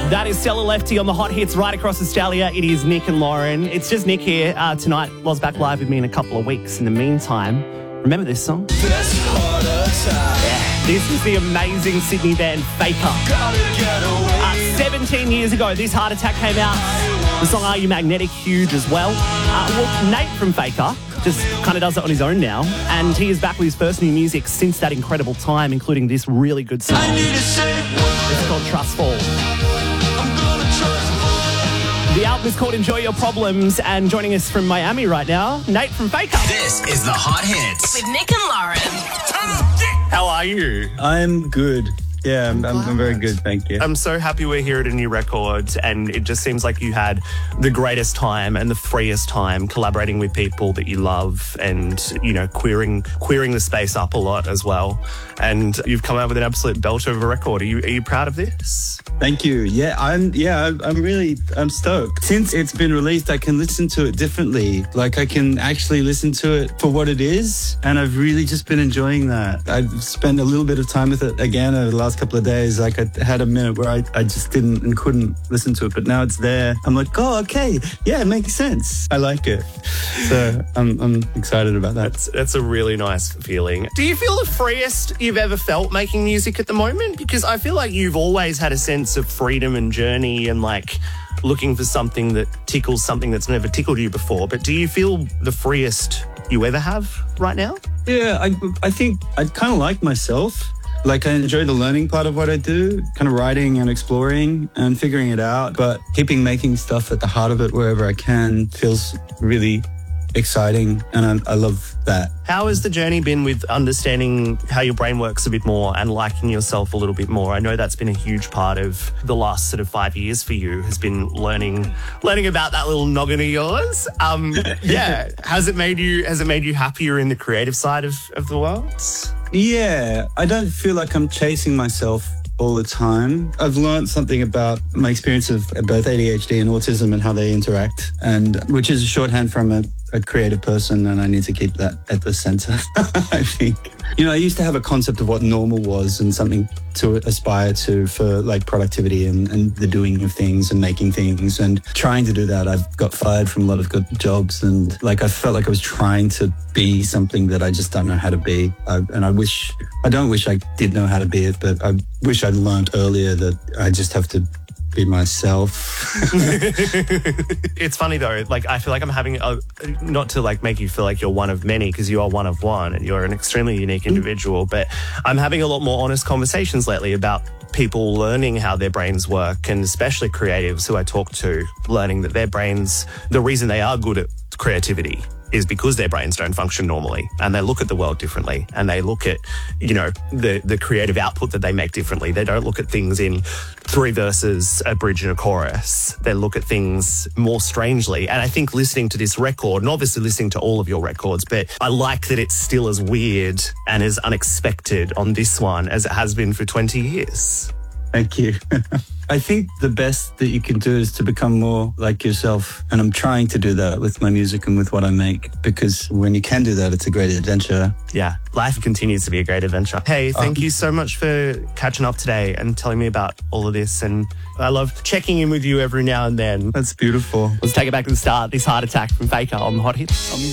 That is Stella Lefty on the hot hits right across Australia. It is Nick and Lauren. It's just Nick here tonight. Loz back live with me in a couple of weeks. In the meantime, remember this song? Yeah, this is the amazing Sydney band Faker. 17 years ago, this Heart Attack came out. The song Are You Magnetic, huge as well. Nate from Faker just kind of does it on his own now, and he is back with his first new music since that incredible time, including this really good song. It's called Trust Fall. The album is called Enjoy Your Problems, and joining us from Miami right now, Nate from Faker. This is The Hot Hits with Nick and Lauren. How are you? I'm good. Yeah, I'm very good, thank you. I'm so happy we're here at a new record, and it just seems like you had the greatest time and the freest time collaborating with people that you love and, you know, queering the space up a lot as well. And you've come out with an absolute belter of a record. Are you proud of this? Thank you. I'm stoked. Since it's been released, I can listen to it differently. Like, I can actually listen to it for what it is, and I've really just been enjoying that. I've spent a little bit of time with it again over the last couple of days. Like, I had a minute where I just didn't and couldn't listen to it, but now it's there. I'm like, oh, okay, yeah, it makes sense. I like it. So I'm excited about that. That's a really nice feeling. Do you feel the freest you've ever felt making music at the moment? Because I feel like you've always had a sense of freedom and journey and like looking for something that tickles something that's never tickled you before. But do you feel the freest you ever have right now? Yeah, I think I kind of like myself. Like, I enjoy the learning part of what I do, kind of writing and exploring and figuring it out, but keeping making stuff at the heart of it wherever I can feels really exciting, and I love that. How has the journey been with understanding how your brain works a bit more and liking yourself a little bit more? I know that's been a huge part of the last sort of 5 years for you, has been learning about that little noggin of yours. Yeah. Has it made you happier in the creative side of the world? Yeah, I don't feel like I'm chasing myself all the time. I've learned something about my experience of both ADHD and autism and how they interact, and which is a shorthand from a creative person, and I need to keep that at the center, I think. You know, I used to have a concept of what normal was and something to aspire to for like productivity and the doing of things and making things, and trying to do that. I got fired from a lot of good jobs, and like I felt like I was trying to be something that I just don't know how to be. I don't wish I did know how to be it, but I wish I'd learned earlier that I just have to be myself. It's funny though, like I feel like I'm having not to like make you feel like you're one of many, because you are one of one and you're an extremely unique individual, but I'm having a lot more honest conversations lately about people learning how their brains work, and especially creatives who I talk to, learning that their brains, the reason they are good at creativity is because their brains don't function normally, and they look at the world differently, and they look at, you know, the creative output that they make differently. They don't look at things in 3 verses, a bridge and a chorus. They look at things more strangely. And I think listening to this record, and obviously listening to all of your records, but I like that it's still as weird and as unexpected on this one as it has been for 20 years. Thank you. I think the best that you can do is to become more like yourself. And I'm trying to do that with my music and with what I make, because when you can do that, it's a great adventure. Yeah, life continues to be a great adventure. Hey, thank you so much for catching up today and telling me about all of this. And I love checking in with you every now and then. That's beautiful. Let's take it back to the start. This Heart Attack from Faker on the Hot Hits.